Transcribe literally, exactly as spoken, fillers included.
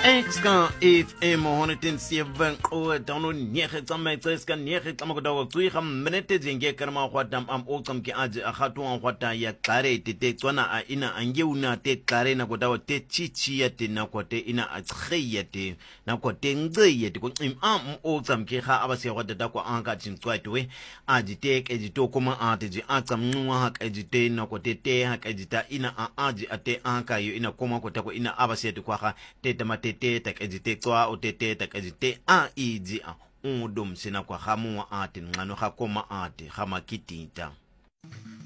Exka F M honderd seven o download nege tsamai tseska nege tsamako dawa tsui ga minute jenge karma khwatam am o tsamke aje a khatu an khwata ya klare te te tswana a ina ange una te klare na kodawa te chichi ya te na kote ina a tsgeya te na kote ngye te ko im am o tsamke ga abase khwata da ko anka tsintswa we aje te ke jito kuma ate ji a tsamnwa ha ke jite na kote te ha ke jita ina a aje ate anka yo ina kuma kota ko ina abase te kwa ga te tamate te tak edite tswa o te te tak edite a idzi a undum sina kwa hamu wa ati ngano hakoma ati hamakitita